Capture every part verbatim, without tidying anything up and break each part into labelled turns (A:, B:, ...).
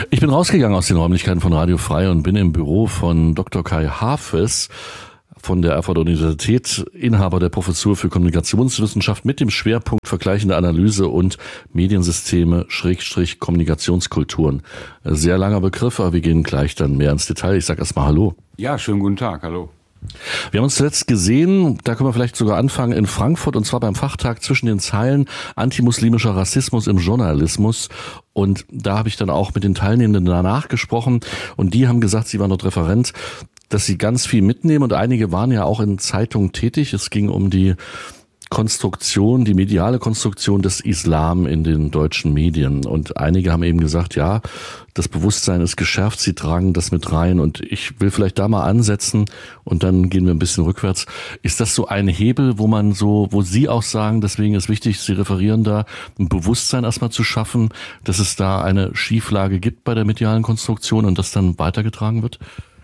A: Ich bin rausgegangen aus den Räumlichkeiten von Radio Frei und bin im Büro von Doktor Kai Hafes von der Erfurter Universität, Inhaber der Professur für Kommunikationswissenschaft mit dem Schwerpunkt vergleichende Analyse und Mediensysteme Schrägstrich Kommunikationskulturen. Sehr langer Begriff, aber wir gehen gleich dann mehr ins Detail. Ich sage erstmal Hallo.
B: Ja, schönen guten Tag, hallo.
A: Wir haben uns zuletzt gesehen, da können wir vielleicht sogar anfangen, in Frankfurt, und zwar beim Fachtag zwischen den Zeilen antimuslimischer Rassismus im Journalismus. Und da habe ich dann auch mit den Teilnehmenden danach gesprochen und die haben gesagt, sie waren dort Referent, dass sie ganz viel mitnehmen und einige waren ja auch in Zeitungen tätig. Es ging um die Konstruktion, die mediale Konstruktion des Islam in den deutschen Medien. Und einige haben eben gesagt, ja, das Bewusstsein ist geschärft, sie tragen das mit rein. Und ich will vielleicht da mal ansetzen und dann gehen wir ein bisschen rückwärts. Ist das so ein Hebel, wo man so, wo Sie auch sagen, deswegen ist wichtig, Sie referieren da, ein Bewusstsein erstmal zu schaffen, dass es da eine Schieflage gibt bei der medialen Konstruktion und das dann weitergetragen wird?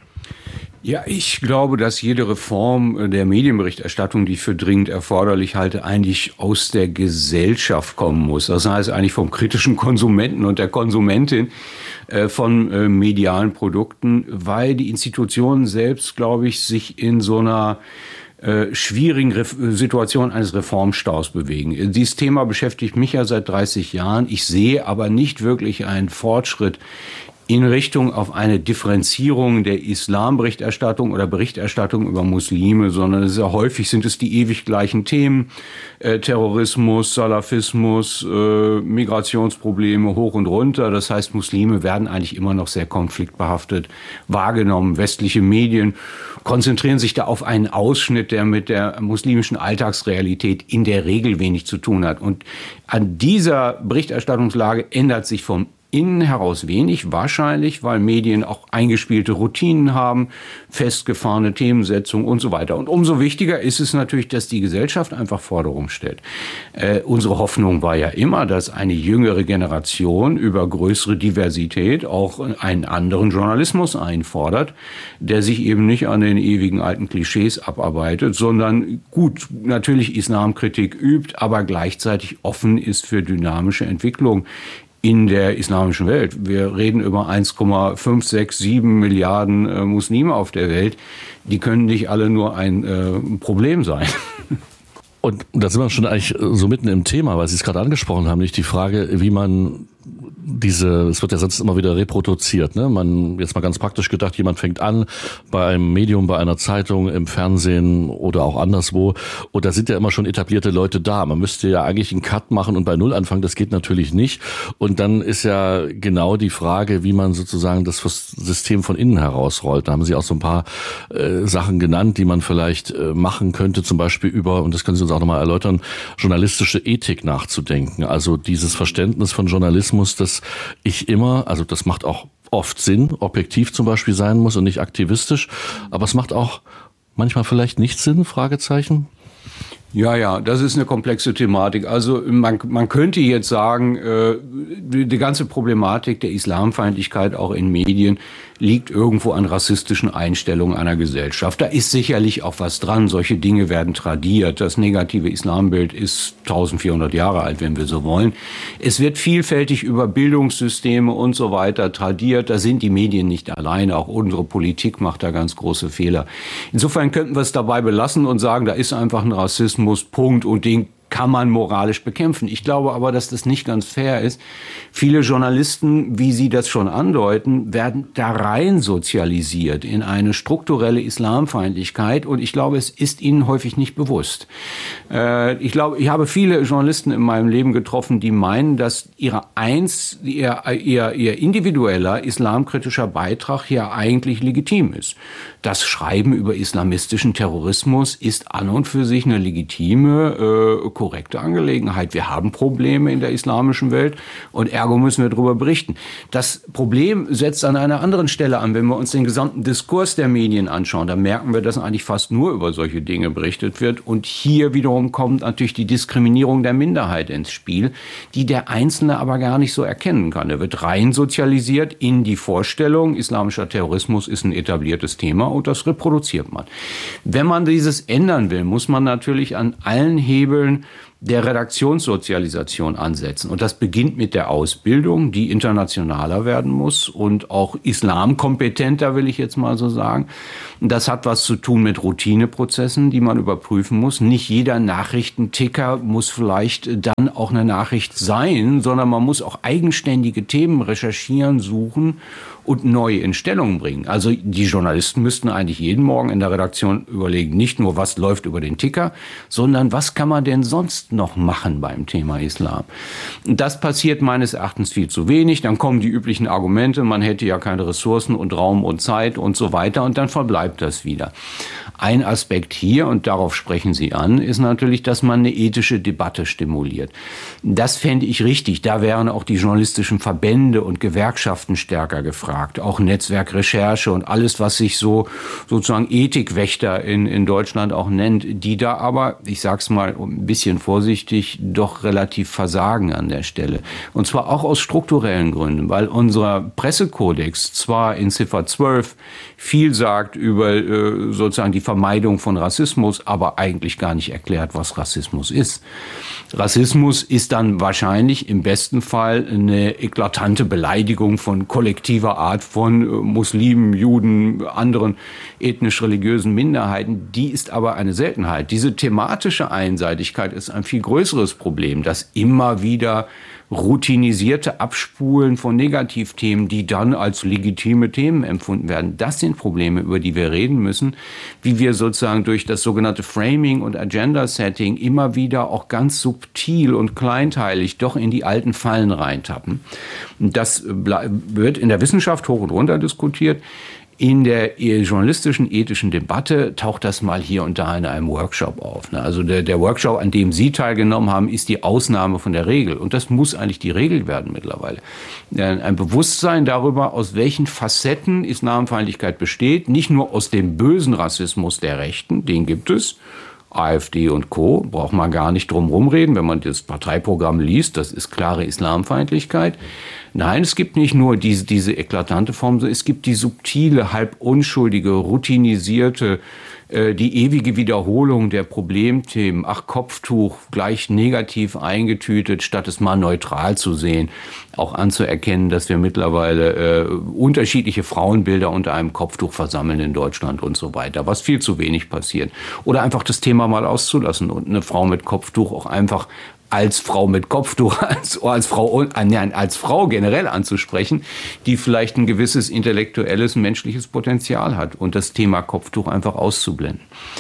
B: Ja, ich glaube, dass jede Reform der Medienberichterstattung, die ich für dringend erforderlich halte, eigentlich aus der Gesellschaft kommen muss. Das heißt eigentlich vom kritischen Konsumenten und der Konsumentin äh, von äh, medialen Produkten, weil die Institutionen selbst, glaube ich, sich in so einer äh, schwierigen Re- Situation eines Reformstaus bewegen. Dieses Thema beschäftigt mich ja seit dreißig Jahren. Ich sehe aber nicht wirklich einen Fortschritt in Richtung auf eine Differenzierung der Islamberichterstattung oder Berichterstattung über Muslime, sondern sehr häufig sind es die ewig gleichen Themen, äh, Terrorismus, Salafismus, äh, Migrationsprobleme hoch und runter. Das heißt, Muslime werden eigentlich immer noch sehr konfliktbehaftet wahrgenommen. Westliche Medien konzentrieren sich da auf einen Ausschnitt, der mit der muslimischen Alltagsrealität in der Regel wenig zu tun hat. Und an dieser Berichterstattungslage ändert sich vom innen heraus wenig, wahrscheinlich, weil Medien auch eingespielte Routinen haben, festgefahrene Themensetzungen und so weiter. Und umso wichtiger ist es natürlich, dass die Gesellschaft einfach Forderungen stellt. Äh, unsere Hoffnung war ja immer, dass eine jüngere Generation über größere Diversität auch einen anderen Journalismus einfordert, der sich eben nicht an den ewigen alten Klischees abarbeitet, sondern gut, natürlich Islamkritik übt, aber gleichzeitig offen ist für dynamische Entwicklung in der islamischen Welt. Wir reden über eins Komma fünf sechs sieben Milliarden äh, Muslime auf der Welt. Die können nicht alle nur ein äh, Problem sein.
A: Und da sind wir schon eigentlich so mitten im Thema, weil Sie es gerade angesprochen haben, nicht die Frage, wie man diese, es wird ja sonst immer wieder reproduziert, ne? Man, jetzt mal ganz praktisch gedacht, jemand fängt an bei einem Medium, bei einer Zeitung, im Fernsehen oder auch anderswo, und da sind ja immer schon etablierte Leute da. Man müsste ja eigentlich einen Cut machen und bei Null anfangen, das geht natürlich nicht. Und dann ist ja genau die Frage, wie man sozusagen das System von innen herausrollt. Da haben Sie auch so ein paar äh, Sachen genannt, die man vielleicht äh, machen könnte, zum Beispiel über, und das können Sie uns auch nochmal erläutern, journalistische Ethik nachzudenken. Also dieses Verständnis von Journalismus, dass ich immer, also das macht auch oft Sinn, objektiv zum Beispiel sein muss und nicht aktivistisch, aber es macht auch manchmal vielleicht nicht Sinn, Fragezeichen?
B: Ja, ja, das ist eine komplexe Thematik. Also man, man könnte jetzt sagen, äh, die, die ganze Problematik der Islamfeindlichkeit auch in Medien liegt irgendwo an rassistischen Einstellungen einer Gesellschaft. Da ist sicherlich auch was dran. Solche Dinge werden tradiert. Das negative Islambild ist eintausendvierhundert Jahre alt, wenn wir so wollen. Es wird vielfältig über Bildungssysteme und so weiter tradiert. Da sind die Medien nicht alleine. Auch unsere Politik macht da ganz große Fehler. Insofern könnten wir es dabei belassen und sagen, da ist einfach ein Rassismus, Punkt, und den kann man moralisch bekämpfen. Ich glaube aber, dass das nicht ganz fair ist. Viele Journalisten, wie Sie das schon andeuten, werden da rein sozialisiert in eine strukturelle Islamfeindlichkeit, und ich glaube, es ist ihnen häufig nicht bewusst. Äh, ich glaube, ich habe viele Journalisten in meinem Leben getroffen, die meinen, dass ihre eins, ihr, ihr, ihr individueller islamkritischer Beitrag ja eigentlich legitim ist. Das Schreiben über islamistischen Terrorismus ist an und für sich eine legitime, äh, korrekte Angelegenheit. Wir haben Probleme in der islamischen Welt und ergo müssen wir darüber berichten. Das Problem setzt an einer anderen Stelle an. Wenn wir uns den gesamten Diskurs der Medien anschauen, dann merken wir, dass eigentlich fast nur über solche Dinge berichtet wird. Und hier wiederum kommt natürlich die Diskriminierung der Minderheit ins Spiel, die der Einzelne aber gar nicht so erkennen kann. Er wird rein sozialisiert in die Vorstellung, islamischer Terrorismus ist ein etabliertes Thema, und das reproduziert man. Wenn man dieses ändern will, muss man natürlich an allen Hebeln der Redaktionssozialisation ansetzen. Und das beginnt mit der Ausbildung, die internationaler werden muss und auch islamkompetenter, will ich jetzt mal so sagen. Das hat was zu tun mit Routineprozessen, die man überprüfen muss. Nicht jeder Nachrichtenticker muss vielleicht dann auch eine Nachricht sein, sondern man muss auch eigenständige Themen recherchieren, suchen und neu in Stellung bringen. Also die Journalisten müssten eigentlich jeden Morgen in der Redaktion überlegen, nicht nur, was läuft über den Ticker, sondern was kann man denn sonst noch machen beim Thema Islam. Das passiert meines Erachtens viel zu wenig. Dann kommen die üblichen Argumente, man hätte ja keine Ressourcen und Raum und Zeit und so weiter, und dann verbleibt das wieder. Ein Aspekt hier, und darauf sprechen Sie an, ist natürlich, dass man eine ethische Debatte stimuliert. Das fände ich richtig. Da wären auch die journalistischen Verbände und Gewerkschaften stärker gefragt. Auch Netzwerk Recherche und alles, was sich so sozusagen Ethikwächter in, in Deutschland auch nennt, die da aber, ich sag's mal ein bisschen vorsichtig, doch relativ versagen an der Stelle. Und zwar auch aus strukturellen Gründen, weil unser Pressekodex zwar in Ziffer zwölf viel sagt über äh, sozusagen die Vermeidung von Rassismus, aber eigentlich gar nicht erklärt, was Rassismus ist. Rassismus ist dann wahrscheinlich im besten Fall eine eklatante Beleidigung von kollektiver Art von äh, Muslimen, Juden, anderen ethnisch-religiösen Minderheiten. Die ist aber eine Seltenheit. Diese thematische Einseitigkeit ist ein viel größeres Problem, das immer wieder routinisierte Abspulen von Negativthemen, die dann als legitime Themen empfunden werden. Das sind Probleme, über die wir reden müssen, wie wir sozusagen durch das sogenannte Framing und Agenda-Setting immer wieder auch ganz subtil und kleinteilig doch in die alten Fallen reintappen. Das wird in der Wissenschaft hoch und runter diskutiert. In der journalistischen, ethischen Debatte taucht das mal hier und da in einem Workshop auf. Also der, der Workshop, an dem Sie teilgenommen haben, ist die Ausnahme von der Regel. Und das muss eigentlich die Regel werden mittlerweile. Ein Bewusstsein darüber, aus welchen Facetten Islamfeindlichkeit besteht, nicht nur aus dem bösen Rassismus der Rechten, den gibt es, AfD und Co., braucht man gar nicht drum rumreden, wenn man das Parteiprogramm liest, das ist klare Islamfeindlichkeit. Nein, es gibt nicht nur diese, diese eklatante Form, es gibt die subtile, halb unschuldige, routinisierte, äh, die ewige Wiederholung der Problemthemen. Ach, Kopftuch, gleich negativ eingetütet, statt es mal neutral zu sehen. Auch anzuerkennen, dass wir mittlerweile äh, unterschiedliche Frauenbilder unter einem Kopftuch versammeln in Deutschland und so weiter, was viel zu wenig passiert. Oder einfach das Thema mal auszulassen und eine Frau mit Kopftuch auch einfach als Frau mit Kopftuch, als, als, Frau, nein, als Frau generell anzusprechen, die vielleicht ein gewisses intellektuelles, menschliches Potenzial hat, und das Thema Kopftuch einfach auszublenden.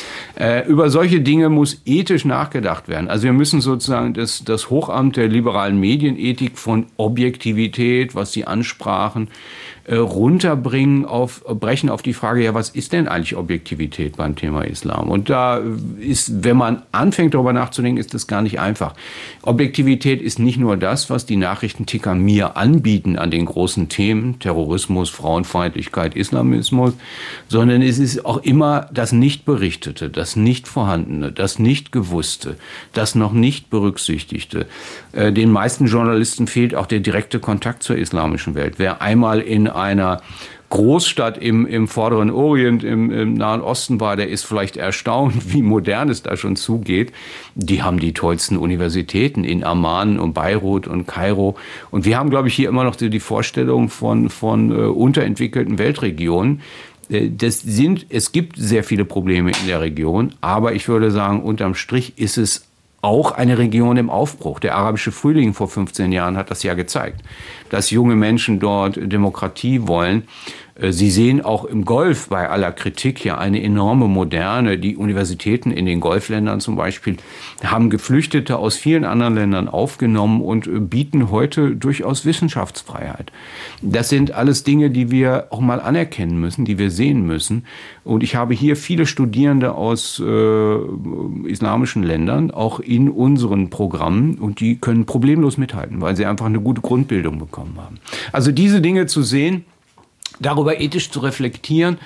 B: Äh, über solche Dinge muss ethisch nachgedacht werden. Also wir müssen sozusagen das, das Hochamt der liberalen Medienethik von Objektivität, was Sie ansprachen, äh, runterbringen, auf, brechen auf die Frage, ja, was ist denn eigentlich Objektivität beim Thema Islam? Und da ist, wenn man anfängt, darüber nachzudenken, ist das gar nicht einfach. Objektivität ist nicht nur das, was die Nachrichtenticker mir anbieten an den großen Themen, Terrorismus, Frauenfeindlichkeit, Islamismus, sondern es ist auch immer das Nicht-Berichtete, das Nicht-Vorhandene, das Nicht-Gewusste, das noch nicht Berücksichtigte. Äh, den meisten Journalisten fehlt auch der direkte Kontakt zur islamischen Welt. Wer einmal in einer Großstadt im, im Vorderen Orient, im, im Nahen Osten war, der ist vielleicht erstaunt, wie modern es da schon zugeht. Die haben die tollsten Universitäten in Amman und Beirut und Kairo. Und wir haben, glaube ich, hier immer noch die, die Vorstellung von, von äh, unterentwickelten Weltregionen. Das sind, es gibt sehr viele Probleme in der Region, aber ich würde sagen, unterm Strich ist es auch eine Region im Aufbruch. Der arabische Frühling vor fünfzehn Jahren hat das ja gezeigt, dass junge Menschen dort Demokratie wollen. Sie sehen auch im Golf bei aller Kritik ja eine enorme Moderne. Die Universitäten in den Golfländern zum Beispiel haben Geflüchtete aus vielen anderen Ländern aufgenommen und bieten heute durchaus Wissenschaftsfreiheit. Das sind alles Dinge, die wir auch mal anerkennen müssen, die wir sehen müssen. Und ich habe hier viele Studierende aus äh, islamischen Ländern, auch in unseren Programmen, und die können problemlos mithalten, weil sie einfach eine gute Grundbildung bekommen haben. Also diese Dinge zu sehen, darüber ethisch zu reflektieren,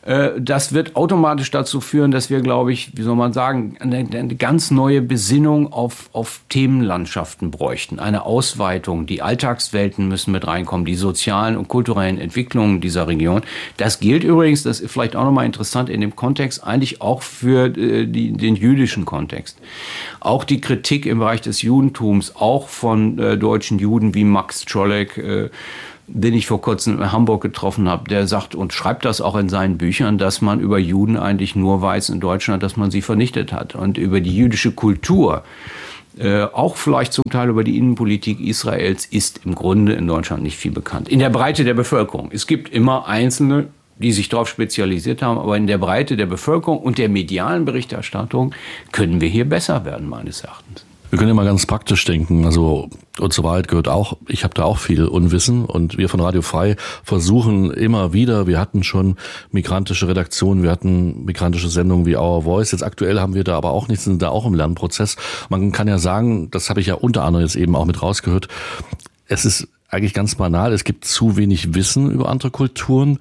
B: Das wird automatisch dazu führen, dass wir, glaube ich, wie soll man sagen, eine, eine ganz neue Besinnung auf, auf Themenlandschaften bräuchten. Eine Ausweitung, die Alltagswelten müssen mit reinkommen, die sozialen und kulturellen Entwicklungen dieser Region. Das gilt übrigens, das ist vielleicht auch nochmal interessant in dem Kontext, eigentlich auch für äh, die, den jüdischen Kontext. Auch die Kritik im Bereich des Judentums, auch von äh, deutschen Juden wie Max Czolek, äh, den ich vor kurzem in Hamburg getroffen habe, der sagt und schreibt das auch in seinen Büchern, dass man über Juden eigentlich nur weiß in Deutschland, dass man sie vernichtet hat. Und über die jüdische Kultur, äh, auch vielleicht zum Teil über die Innenpolitik Israels, ist im Grunde in Deutschland nicht viel bekannt. In der Breite der Bevölkerung. Es gibt immer Einzelne, die sich darauf spezialisiert haben, aber in der Breite der Bevölkerung und der medialen Berichterstattung können wir hier besser werden, meines Erachtens.
A: Wir können ja mal ganz praktisch denken, also und zur Wahrheit gehört auch, ich habe da auch viel Unwissen und wir von Radio Frei versuchen immer wieder, wir hatten schon migrantische Redaktionen, wir hatten migrantische Sendungen wie Our Voice, jetzt aktuell haben wir da aber auch nichts, sind da auch im Lernprozess. Man kann ja sagen, das habe ich ja unter anderem jetzt eben auch mit rausgehört, es ist eigentlich ganz banal, es gibt zu wenig Wissen über andere Kulturen.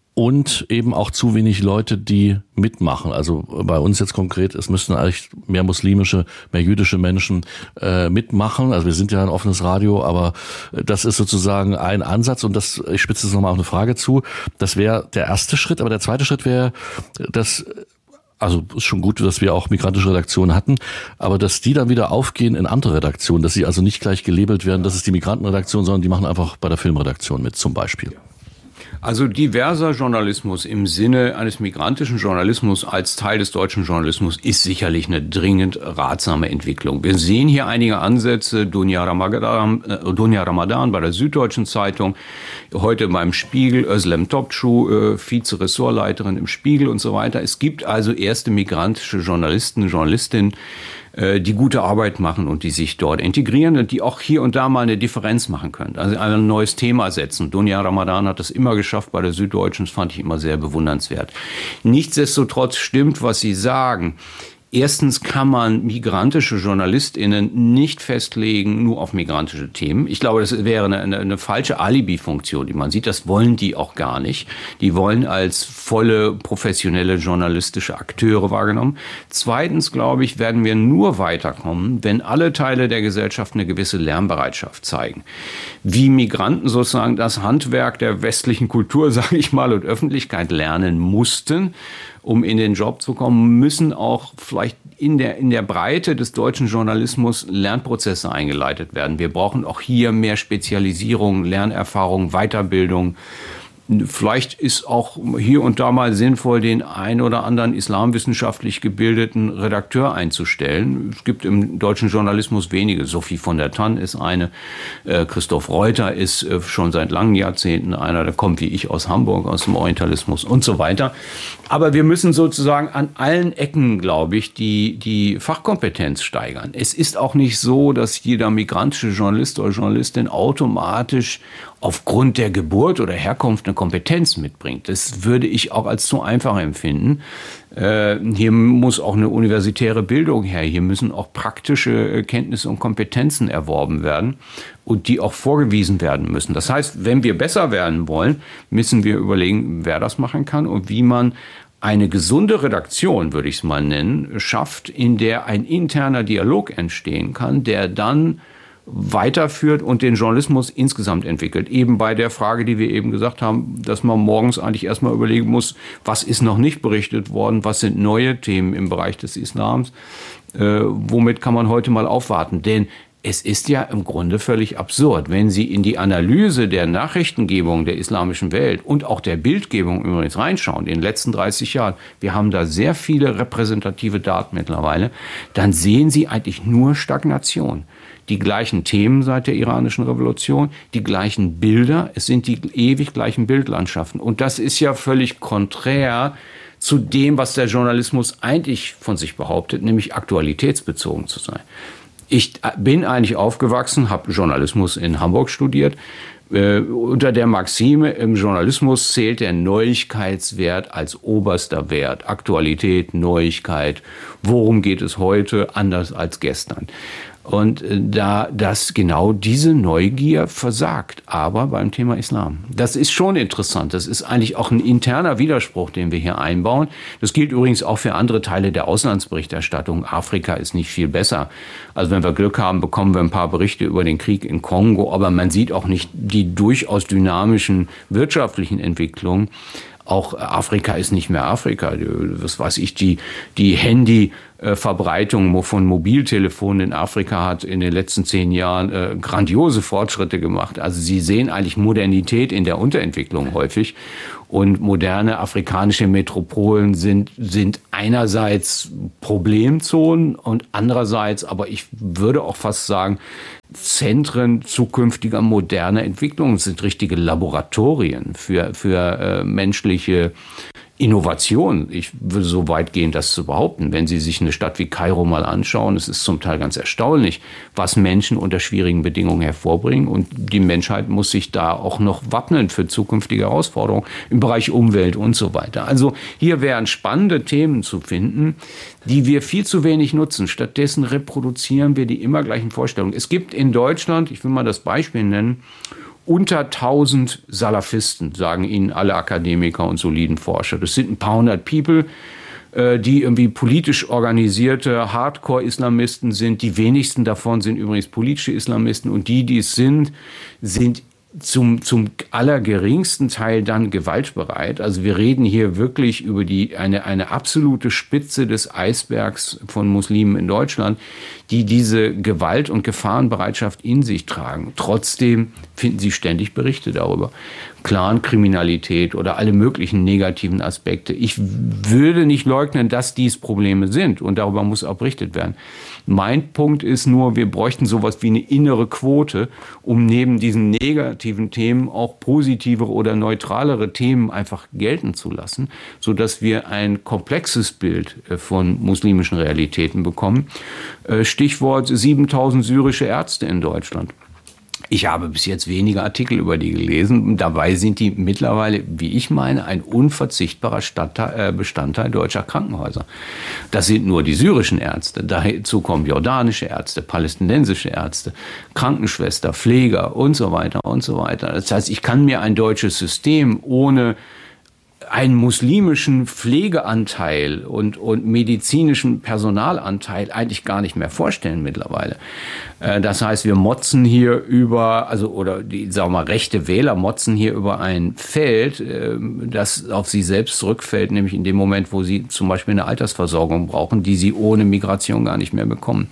A: Und eben auch zu wenig Leute, die mitmachen. Also bei uns jetzt konkret, es müssten eigentlich mehr muslimische, mehr jüdische Menschen äh, mitmachen. Also wir sind ja ein offenes Radio, aber das ist sozusagen ein Ansatz. Und das, ich spitze jetzt nochmal auf eine Frage zu. Das wäre der erste Schritt, aber der zweite Schritt wäre, dass also ist schon gut, dass wir auch migrantische Redaktionen hatten, aber dass die dann wieder aufgehen in andere Redaktionen, dass sie also nicht gleich gelabelt werden, das ist die Migrantenredaktion, sondern die machen einfach bei der Filmredaktion mit zum Beispiel.
B: Also diverser Journalismus im Sinne eines migrantischen Journalismus als Teil des deutschen Journalismus ist sicherlich eine dringend ratsame Entwicklung. Wir sehen hier einige Ansätze, Dunja Ramadan, äh, Dunja Ramadan bei der Süddeutschen Zeitung, heute beim Spiegel, Özlem Topçu, äh, Vize-Ressortleiterin im Spiegel und so weiter. Es gibt also erste migrantische Journalisten, Journalistinnen, die gute Arbeit machen und die sich dort integrieren und die auch hier und da mal eine Differenz machen können. Also ein neues Thema setzen. Dunja Ramadan hat das immer geschafft bei der Süddeutschen, das fand ich immer sehr bewundernswert. Nichtsdestotrotz stimmt, was Sie sagen. Erstens kann man migrantische JournalistInnen nicht festlegen, nur auf migrantische Themen. Ich glaube, das wäre eine, eine, eine falsche Alibi-Funktion, die man sieht. Das wollen die auch gar nicht. Die wollen als volle professionelle journalistische Akteure wahrgenommen. Zweitens, glaube ich, werden wir nur weiterkommen, wenn alle Teile der Gesellschaft eine gewisse Lernbereitschaft zeigen. Wie Migranten sozusagen das Handwerk der westlichen Kultur, sage ich mal, und Öffentlichkeit lernen mussten, um in den Job zu kommen, müssen auch vielleicht in der, in der Breite des deutschen Journalismus Lernprozesse eingeleitet werden. Wir brauchen auch hier mehr Spezialisierung, Lernerfahrung, Weiterbildung. Vielleicht ist auch hier und da mal sinnvoll, den ein oder anderen islamwissenschaftlich gebildeten Redakteur einzustellen. Es gibt im deutschen Journalismus wenige. Sophie von der Tann ist eine. Äh, Christoph Reuter ist äh, schon seit langen Jahrzehnten einer. Der kommt wie ich aus Hamburg, aus dem Orientalismus und so weiter. Aber wir müssen sozusagen an allen Ecken, glaube ich, die, die Fachkompetenz steigern. Es ist auch nicht so, dass jeder migrantische Journalist oder Journalistin automatisch aufgrund der Geburt oder Herkunft eine Kompetenz mitbringt. Das würde ich auch als zu einfach empfinden. Äh, hier muss auch eine universitäre Bildung her. Hier müssen auch praktische Kenntnisse und Kompetenzen erworben werden und die auch vorgewiesen werden müssen. Das heißt, wenn wir besser werden wollen, müssen wir überlegen, wer das machen kann und wie man eine gesunde Redaktion, würde ich es mal nennen, schafft, in der ein interner Dialog entstehen kann, der dann weiterführt und den Journalismus insgesamt entwickelt. Eben bei der Frage, die wir eben gesagt haben, dass man morgens eigentlich erstmal überlegen muss, was ist noch nicht berichtet worden, was sind neue Themen im Bereich des Islams, äh, womit kann man heute mal aufwarten. Denn es ist ja im Grunde völlig absurd, wenn Sie in die Analyse der Nachrichtengebung der islamischen Welt und auch der Bildgebung übrigens reinschauen, in den letzten dreißig Jahren, wir haben da sehr viele repräsentative Daten mittlerweile, dann sehen Sie eigentlich nur Stagnation. Die gleichen Themen seit der iranischen Revolution, die gleichen Bilder, es sind die ewig gleichen Bildlandschaften. Und das ist ja völlig konträr zu dem, was der Journalismus eigentlich von sich behauptet, nämlich aktualitätsbezogen zu sein. Ich bin eigentlich aufgewachsen, habe Journalismus in Hamburg studiert, äh, unter der Maxime, im Journalismus zählt der Neuigkeitswert als oberster Wert. Aktualität, Neuigkeit, worum geht es heute, anders als gestern. Und da das genau diese Neugier versagt, aber beim Thema Islam. Das ist schon interessant. Das ist eigentlich auch ein interner Widerspruch, den wir hier einbauen. Das gilt übrigens auch für andere Teile der Auslandsberichterstattung. Afrika ist nicht viel besser. Also wenn wir Glück haben, bekommen wir ein paar Berichte über den Krieg in Kongo, aber man sieht auch nicht die durchaus dynamischen wirtschaftlichen Entwicklungen. Auch Afrika ist nicht mehr Afrika. Was weiß ich, die, die Handyverbreitung von Mobiltelefonen in Afrika hat in den letzten zehn Jahren äh, grandiose Fortschritte gemacht. Also Sie sehen eigentlich Modernität in der Unterentwicklung häufig. Und moderne afrikanische Metropolen sind, sind einerseits Problemzonen und andererseits, aber ich würde auch fast sagen, Zentren zukünftiger moderner Entwicklung, sind richtige Laboratorien für, für äh, menschliche Innovation. Ich würde so weit gehen, das zu behaupten. Wenn Sie sich eine Stadt wie Kairo mal anschauen, es ist zum Teil ganz erstaunlich, was Menschen unter schwierigen Bedingungen hervorbringen. Und die Menschheit muss sich da auch noch wappnen für zukünftige Herausforderungen im Bereich Umwelt und so weiter. Also hier wären spannende Themen zu finden, die wir viel zu wenig nutzen. Stattdessen reproduzieren wir die immer gleichen Vorstellungen. Es gibt in Deutschland, ich will mal das Beispiel nennen, unter tausend Salafisten, sagen Ihnen alle Akademiker und soliden Forscher. Das sind ein paar hundert People, die irgendwie politisch organisierte Hardcore-Islamisten sind. Die wenigsten davon sind übrigens politische Islamisten. Und die, die es sind, sind zum, zum allergeringsten Teil dann gewaltbereit. Also wir reden hier wirklich über die, eine, eine absolute Spitze des Eisbergs von Muslimen in Deutschland, die diese Gewalt- und Gefahrenbereitschaft in sich tragen. Trotzdem finden Sie ständig Berichte darüber. Clankriminalität oder alle möglichen negativen Aspekte. Ich würde nicht leugnen, dass dies Probleme sind und darüber muss auch berichtet werden. Mein Punkt ist nur, wir bräuchten sowas wie eine innere Quote, um neben diesen negativen Themen auch positivere oder neutralere Themen einfach gelten zu lassen, sodass wir ein komplexes Bild von muslimischen Realitäten bekommen. Stichwort siebentausend syrische Ärzte in Deutschland. Ich habe bis jetzt wenige Artikel über die gelesen. Dabei sind die mittlerweile, wie ich meine, ein unverzichtbarer Stadtteil, Bestandteil deutscher Krankenhäuser. Das sind nur die syrischen Ärzte. Dazu kommen jordanische Ärzte, palästinensische Ärzte, Krankenschwester, Pfleger und so weiter und so weiter. Das heißt, ich kann mir ein deutsches System ohne einen muslimischen Pflegeanteil und, und medizinischen Personalanteil eigentlich gar nicht mehr vorstellen mittlerweile. Das heißt, wir motzen hier über, also oder die, sagen wir mal, rechte Wähler motzen hier über ein Feld, das auf sie selbst zurückfällt, nämlich in dem Moment, wo sie zum Beispiel eine Altersversorgung brauchen, die sie ohne Migration gar nicht mehr bekommen.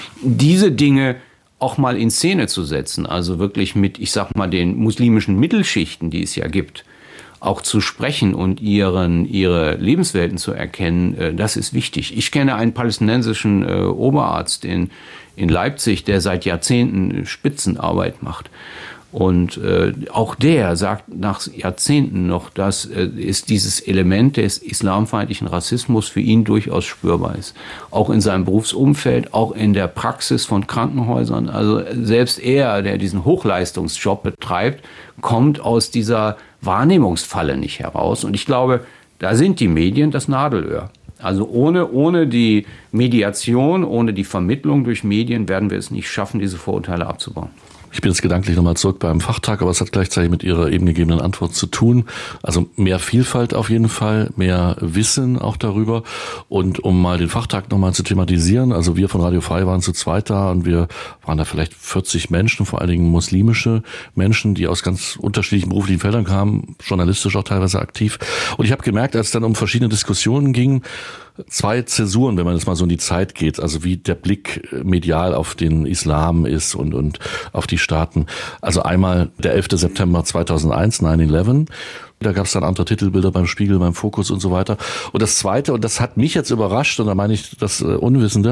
B: Diese Dinge auch mal in Szene zu setzen, also wirklich mit, ich sag mal, den muslimischen Mittelschichten, die es ja gibt, auch zu sprechen und ihren, ihre Lebenswelten zu erkennen, das ist wichtig. Ich kenne einen palästinensischen äh, Oberarzt in, in Leipzig, der seit Jahrzehnten Spitzenarbeit macht. Und äh, auch der sagt nach Jahrzehnten noch, dass äh, ist dieses Element des islamfeindlichen Rassismus für ihn durchaus spürbar ist. Auch in seinem Berufsumfeld, auch in der Praxis von Krankenhäusern. Also selbst er, der diesen Hochleistungsjob betreibt, kommt aus dieser Wahrnehmungsfalle nicht heraus. Und ich glaube, da sind die Medien das Nadelöhr. Also ohne, ohne die Mediation, ohne die Vermittlung durch Medien werden wir es nicht schaffen, diese Vorurteile abzubauen.
A: Ich bin jetzt gedanklich nochmal zurück beim Fachtag, aber es hat gleichzeitig mit Ihrer eben gegebenen Antwort zu tun. Also mehr Vielfalt auf jeden Fall, mehr Wissen auch darüber. Und um mal den Fachtag nochmal zu thematisieren, also wir von Radio Frei waren zu zweit da und wir waren da vielleicht vierzig Menschen, vor allen Dingen muslimische Menschen, die aus ganz unterschiedlichen beruflichen Feldern kamen, journalistisch auch teilweise aktiv. Und ich habe gemerkt, als es dann um verschiedene Diskussionen ging, zwei Zäsuren, wenn man jetzt mal so in die Zeit geht, also wie der Blick medial auf den Islam ist und, und auf die Staaten. Also einmal der elfter September zweitausendeins, neun elf. Da gab es dann andere Titelbilder beim Spiegel, beim Fokus und so weiter. Und das Zweite, und das hat mich jetzt überrascht, und da meine ich das äh, Unwissende,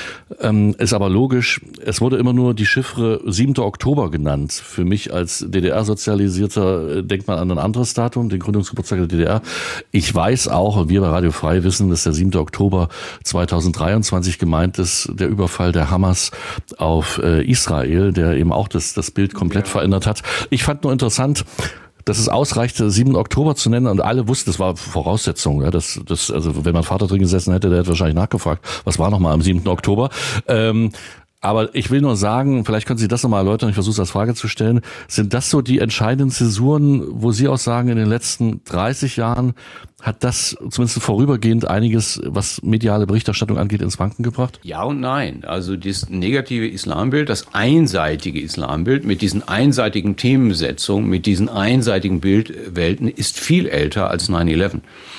A: ähm, ist aber logisch, es wurde immer nur die Chiffre siebter Oktober genannt. Für mich als D D R-Sozialisierter äh, denkt man an ein anderes Datum, den Gründungsgeburtstag der D D R. Ich weiß auch, und wir bei Radio Frei wissen, dass der siebter Oktober zweitausenddreiundzwanzig gemeint ist, der Überfall der Hamas auf äh, Israel, der eben auch das, das Bild komplett ja. verändert hat. Ich fand nur interessant, dass es ausreichte, siebten Oktober zu nennen und alle wussten, das war Voraussetzung. Ja, das, das, also wenn mein Vater drin gesessen hätte, der hätte wahrscheinlich nachgefragt, was war nochmal am siebten Oktober. Ähm, Aber ich will nur sagen, vielleicht können Sie das nochmal erläutern, ich versuche es als Frage zu stellen, sind das so die entscheidenden Zäsuren, wo Sie auch sagen, in den letzten dreißig Jahren hat das zumindest vorübergehend einiges, was mediale Berichterstattung angeht, ins Wanken gebracht?
B: Ja und nein. Also das negative Islambild, das einseitige Islambild mit diesen einseitigen Themensetzungen, mit diesen einseitigen Bildwelten ist viel älter als neun elf.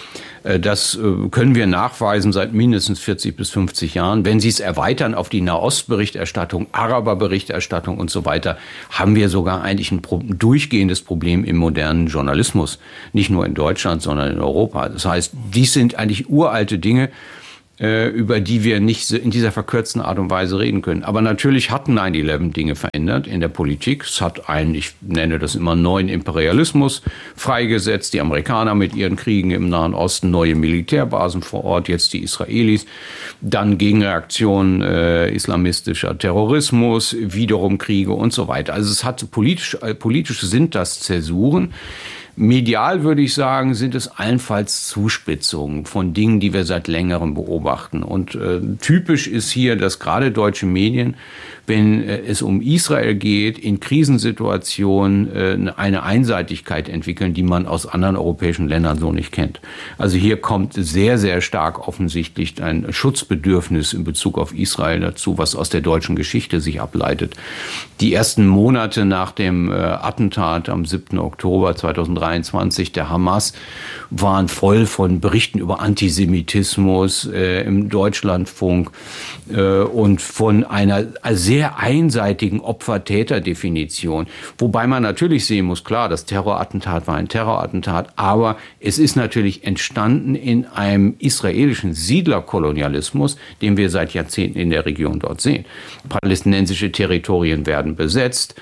B: Das können wir nachweisen seit mindestens vierzig bis fünfzig Jahren. Wenn Sie es erweitern auf die Nahostberichterstattung, Araberberichterstattung und so weiter, haben wir sogar eigentlich ein durchgehendes Problem im modernen Journalismus. Nicht nur in Deutschland, sondern in Europa. Das heißt, dies sind eigentlich uralte Dinge, über die wir nicht in dieser verkürzten Art und Weise reden können. Aber natürlich hat neun elf Dinge verändert in der Politik. Es hat einen, ich nenne das immer, neuen Imperialismus freigesetzt. Die Amerikaner mit ihren Kriegen im Nahen Osten, neue Militärbasen vor Ort, jetzt die Israelis. Dann Gegenreaktion äh, islamistischer Terrorismus, wiederum Kriege und so weiter. Also es hat politisch, äh, politisch sind das Zäsuren. Medial würde ich sagen, sind es allenfalls Zuspitzungen von Dingen, die wir seit längerem beobachten. Und äh, typisch ist hier, dass gerade deutsche Medien, wenn äh, es um Israel geht, in Krisensituationen äh, eine Einseitigkeit entwickeln, die man aus anderen europäischen Ländern so nicht kennt. Also hier kommt sehr, sehr stark offensichtlich ein Schutzbedürfnis in Bezug auf Israel dazu, was aus der deutschen Geschichte sich ableitet. Die ersten Monate nach dem äh, Attentat am siebten Oktober zweitausenddreiundzwanzig der Hamas waren voll von Berichten über Antisemitismus äh, im Deutschlandfunk äh, und von einer sehr einseitigen Opfer-Täter-Definition. Wobei man natürlich sehen muss, klar, das Terrorattentat war ein Terrorattentat, aber es ist natürlich entstanden in einem israelischen Siedlerkolonialismus, den wir seit Jahrzehnten in der Region dort sehen. Palästinensische Territorien werden besetzt.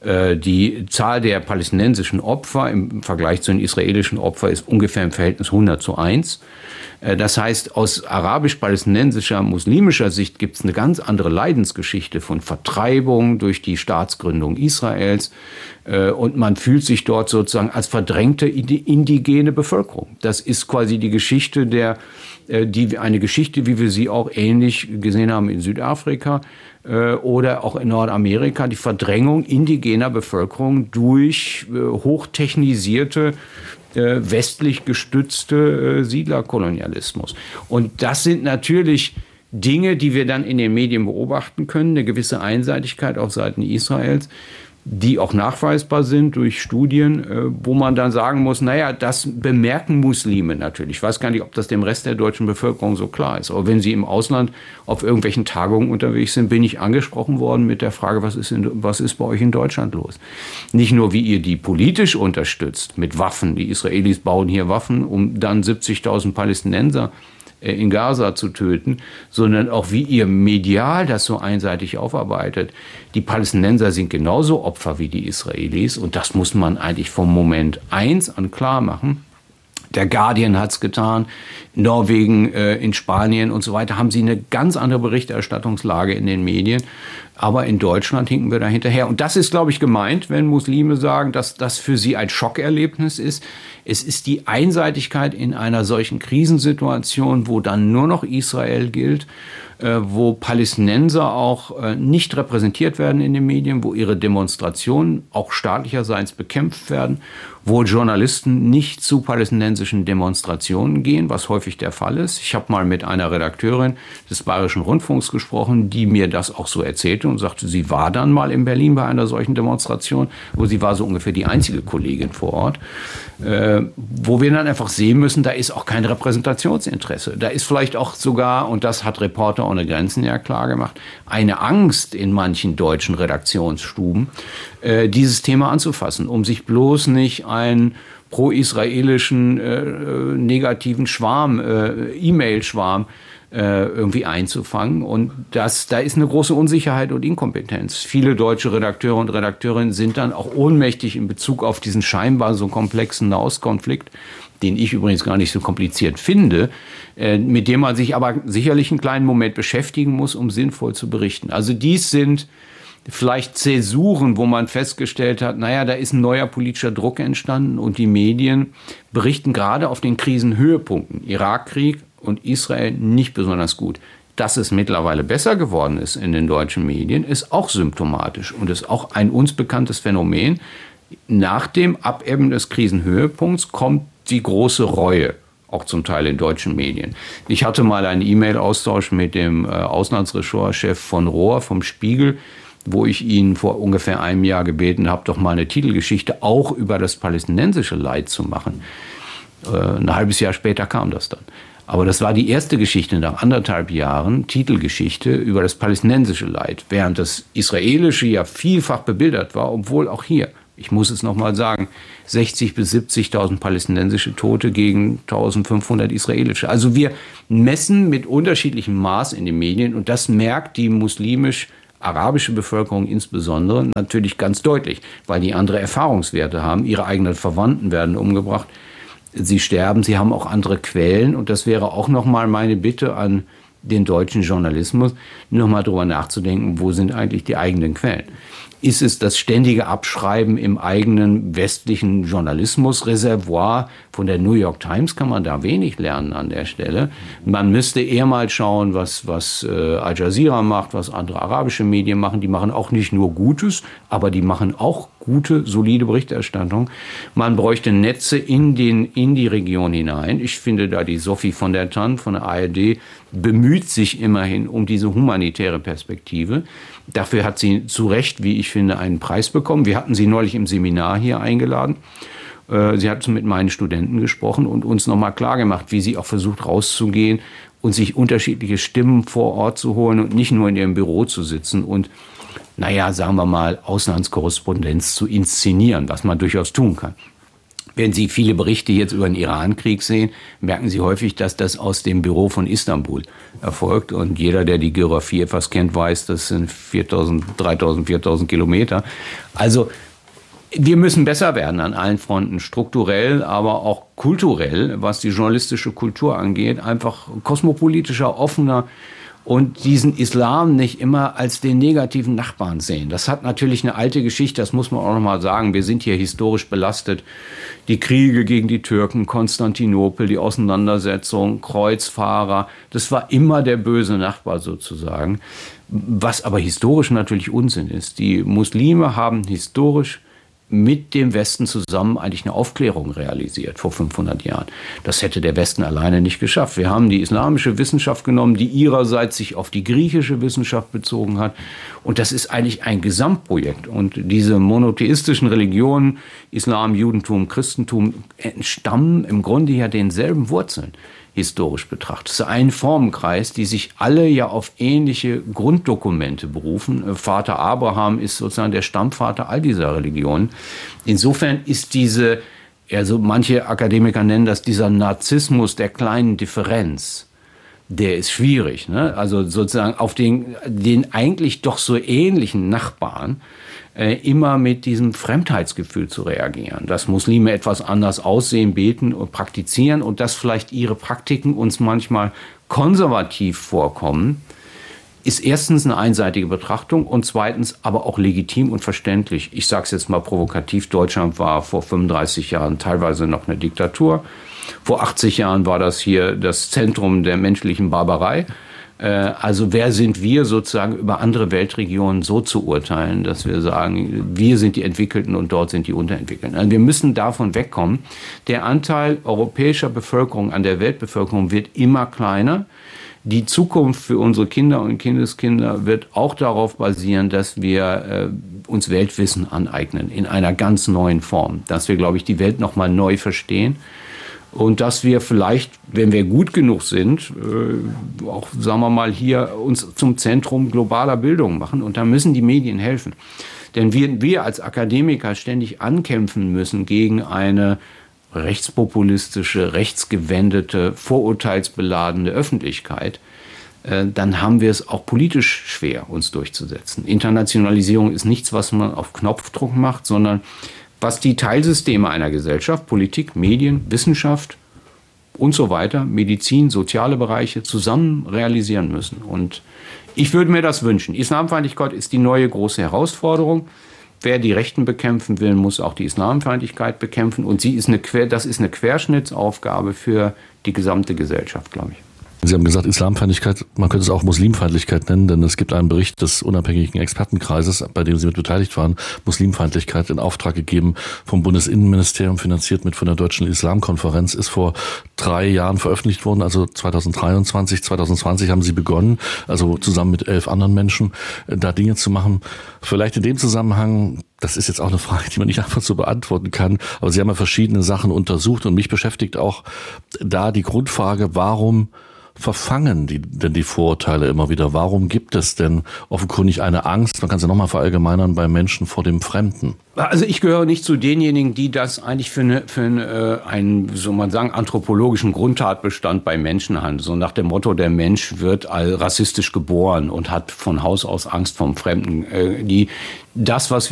B: Die Zahl der palästinensischen Opfer im Vergleich zu den israelischen Opfern ist ungefähr im Verhältnis hundert zu eins. Das heißt, aus arabisch-palästinensischer, muslimischer Sicht gibt es eine ganz andere Leidensgeschichte von Vertreibung durch die Staatsgründung Israels. Und man fühlt sich dort sozusagen als verdrängte indigene Bevölkerung. Das ist quasi die Geschichte der, die, eine Geschichte, wie wir sie auch ähnlich gesehen haben in Südafrika oder auch in Nordamerika, die Verdrängung indigener Bevölkerung durch hochtechnisierte, westlich gestützte Siedlerkolonialismus. Und das sind natürlich Dinge, die wir dann in den Medien beobachten können, eine gewisse Einseitigkeit auf Seiten Israels, die auch nachweisbar sind durch Studien, wo man dann sagen muss, naja, das bemerken Muslime natürlich. Ich weiß gar nicht, ob das dem Rest der deutschen Bevölkerung so klar ist. Aber wenn sie im Ausland auf irgendwelchen Tagungen unterwegs sind, bin ich angesprochen worden mit der Frage, was ist, in, was ist bei euch in Deutschland los? Nicht nur, wie ihr die politisch unterstützt mit Waffen. Die Israelis bauen hier Waffen, um dann siebzigtausend Palästinenser in Gaza zu töten, sondern auch wie ihr medial das so einseitig aufarbeitet. Die Palästinenser sind genauso Opfer wie die Israelis und das muss man eigentlich vom Moment eins an klar machen. Der Guardian hat es getan, Norwegen, äh, in Spanien und so weiter haben sie eine ganz andere Berichterstattungslage in den Medien. Aber in Deutschland hinken wir da hinterher. Und das ist, glaube ich, gemeint, wenn Muslime sagen, dass das für sie ein Schockerlebnis ist. Es ist die Einseitigkeit in einer solchen Krisensituation, wo dann nur noch Israel gilt, äh, wo Palästinenser auch äh, nicht repräsentiert werden in den Medien, wo ihre Demonstrationen auch staatlicherseits bekämpft werden, wo Journalisten nicht zu palästinensischen Demonstrationen gehen, was häufig der Fall ist. Ich habe mal mit einer Redakteurin des Bayerischen Rundfunks gesprochen, die mir das auch so erzählte und sagte, sie war dann mal in Berlin bei einer solchen Demonstration, wo sie war so ungefähr die einzige Kollegin vor Ort, äh, wo wir dann einfach sehen müssen, da ist auch kein Repräsentationsinteresse. Da ist vielleicht auch sogar, und das hat Reporter ohne Grenzen ja klar gemacht, eine Angst in manchen deutschen Redaktionsstuben, äh, dieses Thema anzufassen, um sich bloß nicht einen pro-israelischen äh, negativen Schwarm, äh, E-Mail-Schwarm äh, irgendwie einzufangen. Und das, da ist eine große Unsicherheit und Inkompetenz. Viele deutsche Redakteure und Redakteurinnen sind dann auch ohnmächtig in Bezug auf diesen scheinbar so komplexen Nahostkonflikt, den ich übrigens gar nicht so kompliziert finde, äh, mit dem man sich aber sicherlich einen kleinen Moment beschäftigen muss, um sinnvoll zu berichten. Also dies sind vielleicht Zäsuren, wo man festgestellt hat, naja, da ist ein neuer politischer Druck entstanden und die Medien berichten gerade auf den Krisenhöhepunkten, Irakkrieg und Israel, nicht besonders gut. Dass es mittlerweile besser geworden ist in den deutschen Medien, ist auch symptomatisch und ist auch ein uns bekanntes Phänomen. Nach dem Abebben des Krisenhöhepunkts kommt die große Reue, auch zum Teil in deutschen Medien. Ich hatte mal einen E-Mail-Austausch mit dem äh, Auslandsressortchef von Rohr vom Spiegel, wo ich ihn vor ungefähr einem Jahr gebeten habe, doch mal eine Titelgeschichte auch über das palästinensische Leid zu machen. Äh, ein halbes Jahr später kam das dann. Aber das war die erste Geschichte nach anderthalb Jahren, Titelgeschichte über das palästinensische Leid, während das israelische ja vielfach bebildert war, obwohl auch hier, ich muss es nochmal sagen, sechzigtausend bis siebzigtausend palästinensische Tote gegen eintausendfünfhundert israelische. Also wir messen mit unterschiedlichem Maß in den Medien und das merkt die muslimisch-arabische Bevölkerung insbesondere natürlich ganz deutlich, weil die andere Erfahrungswerte haben, ihre eigenen Verwandten werden umgebracht. Sie sterben, sie haben auch andere Quellen und das wäre auch nochmal meine Bitte an den deutschen Journalismus, nochmal drüber nachzudenken, wo sind eigentlich die eigenen Quellen. Ist es das ständige Abschreiben im eigenen westlichen Journalismusreservoir? Von der New York Times kann man da wenig lernen an der Stelle. Man müsste eher mal schauen, was, was äh, Al Jazeera macht, was andere arabische Medien machen. Die machen auch nicht nur Gutes, aber die machen auch gute, solide Berichterstattung. Man bräuchte Netze in, den, in die Region hinein. Ich finde da die Sophie von der Tann von der A R D bemüht sich immerhin um diese humanitäre Perspektive. Dafür hat sie zu Recht, wie ich finde, einen Preis bekommen. Wir hatten sie neulich im Seminar hier eingeladen. Sie hat mit meinen Studenten gesprochen und uns nochmal klargemacht, wie sie auch versucht rauszugehen und sich unterschiedliche Stimmen vor Ort zu holen und nicht nur in ihrem Büro zu sitzen und, naja, sagen wir mal, Auslandskorrespondenz zu inszenieren, was man durchaus tun kann. Wenn Sie viele Berichte jetzt über den Iran-Krieg sehen, merken Sie häufig, dass das aus dem Büro von Istanbul erfolgt. Und jeder, der die Geografie etwas kennt, weiß, das sind viertausend, dreitausend, viertausend Kilometer. Also wir müssen besser werden an allen Fronten, strukturell, aber auch kulturell, was die journalistische Kultur angeht, einfach kosmopolitischer, offener und diesen Islam nicht immer als den negativen Nachbarn sehen. Das hat natürlich eine alte Geschichte, das muss man auch noch mal sagen. Wir sind hier historisch belastet. Die Kriege gegen die Türken, Konstantinopel, die Auseinandersetzung, Kreuzfahrer, das war immer der böse Nachbar sozusagen. Was aber historisch natürlich Unsinn ist. Die Muslime haben historisch mit dem Westen zusammen eigentlich eine Aufklärung realisiert vor fünfhundert Jahren. Das hätte der Westen alleine nicht geschafft. Wir haben die islamische Wissenschaft genommen, die ihrerseits sich auf die griechische Wissenschaft bezogen hat. Und das ist eigentlich ein Gesamtprojekt. Und diese monotheistischen Religionen, Islam, Judentum, Christentum, entstammen im Grunde ja denselben Wurzeln. Historisch betrachtet. Es ist ein Formenkreis, die sich alle ja auf ähnliche Grunddokumente berufen. Vater Abraham ist sozusagen der Stammvater all dieser Religionen. Insofern ist diese, also manche Akademiker nennen das dieser Narzissmus der kleinen Differenz, der ist schwierig. Ne? Also sozusagen auf den, den eigentlich doch so ähnlichen Nachbarn äh, immer mit diesem Fremdheitsgefühl zu reagieren. Dass Muslime etwas anders aussehen, beten und praktizieren und dass vielleicht ihre Praktiken uns manchmal konservativ vorkommen, ist erstens eine einseitige Betrachtung und zweitens aber auch legitim und verständlich. Ich sage es jetzt mal provokativ, Deutschland war vor fünfunddreißig Jahren teilweise noch eine Diktatur. Vor achtzig Jahren war das hier das Zentrum der menschlichen Barbarei. Also wer sind wir sozusagen über andere Weltregionen so zu urteilen, dass wir sagen, wir sind die Entwickelten und dort sind die Unterentwickelten. Also wir müssen davon wegkommen. Der Anteil europäischer Bevölkerung an der Weltbevölkerung wird immer kleiner. Die Zukunft für unsere Kinder und Kindeskinder wird auch darauf basieren, dass wir äh, uns Weltwissen aneignen in einer ganz neuen Form. Dass wir, glaube ich, die Welt noch mal neu verstehen. Und dass wir vielleicht, wenn wir gut genug sind, äh, auch, sagen wir mal, hier uns zum Zentrum globaler Bildung machen. Und da müssen die Medien helfen. Denn wir, wir als Akademiker ständig ankämpfen müssen gegen eine rechtspopulistische, rechtsgewendete, vorurteilsbeladene Öffentlichkeit, äh, dann haben wir es auch politisch schwer, uns durchzusetzen. Internationalisierung ist nichts, was man auf Knopfdruck macht, sondern was die Teilsysteme einer Gesellschaft, Politik, Medien, Wissenschaft und so weiter, Medizin, soziale Bereiche zusammen realisieren müssen. Und ich würde mir das wünschen. Islamfeindlichkeit ist die neue große Herausforderung. Wer die Rechten bekämpfen will, muss auch die Islamfeindlichkeit bekämpfen. Und sie ist eine, das ist eine Querschnittsaufgabe für die gesamte Gesellschaft, glaube ich.
A: Sie haben gesagt, Islamfeindlichkeit, man könnte es auch Muslimfeindlichkeit nennen, denn es gibt einen Bericht des unabhängigen Expertenkreises, bei dem Sie mit beteiligt waren, Muslimfeindlichkeit in Auftrag gegeben vom Bundesinnenministerium, finanziert mit von der Deutschen Islamkonferenz, ist vor drei Jahren veröffentlicht worden, also zweitausenddreiundzwanzig, zweitausendzwanzig haben Sie begonnen, also zusammen mit elf anderen Menschen, da Dinge zu machen. Vielleicht in dem Zusammenhang, das ist jetzt auch eine Frage, die man nicht einfach so beantworten kann, aber Sie haben ja verschiedene Sachen untersucht und mich beschäftigt auch da die Grundfrage, warum verfangen die denn die Vorurteile immer wieder? Warum gibt es denn offenkundig eine Angst, man kann es ja nochmal verallgemeinern, bei Menschen vor dem Fremden?
B: Also ich gehöre nicht zu denjenigen, die das eigentlich für, eine, für eine, einen, so man sagen, anthropologischen Grundtatbestand bei Menschen halten. So nach dem Motto, der Mensch wird all rassistisch geboren und hat von Haus aus Angst vom Fremden. Die, das, was wir